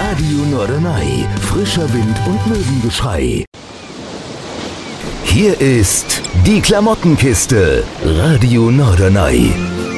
Radio Norderney, frischer Wind und Möwengeschrei. Hier ist die Klamottenkiste, Radio Norderney.